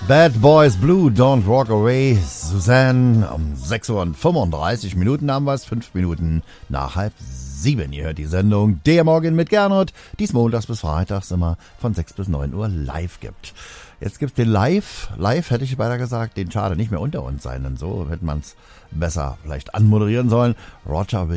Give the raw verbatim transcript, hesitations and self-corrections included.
Bad Boys Blue, Don't Walk Away, Suzanne, um sechs Uhr fünfunddreißig Minuten haben wir es, fünf Minuten nach halb sieben. Ihr hört die Sendung Der Morgen mit Gernot, die es montags bis freitags immer von sechs bis neun Uhr live gibt. Jetzt gibt's den Live, live hätte ich beinahe gesagt, den schade nicht mehr unter uns sein, denn so hätte man es besser vielleicht anmoderieren sollen. Roger